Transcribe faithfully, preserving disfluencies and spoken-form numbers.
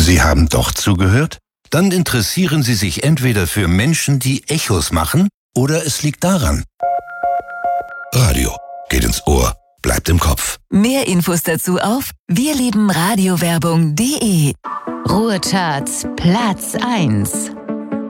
Sie haben doch zugehört? Dann interessieren Sie sich entweder für Menschen, die Echos machen, oder es liegt daran. Radio geht ins Ohr, bleibt im Kopf. Mehr Infos dazu auf wirliebenradiowerbung punkt de. Ruhrcharts Platz eins.